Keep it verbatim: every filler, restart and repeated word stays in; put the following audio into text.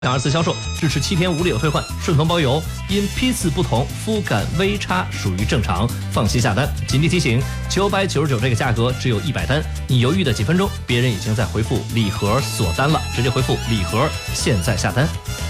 二次销售，支持七天无理的退换，顺丰包邮。因批次不同，肤感微差属于正常，放心下单。紧急提醒：九百九十九这个价格只有一百单，你犹豫的几分钟，别人已经在回复礼盒锁单了，直接回复礼盒，现在下单。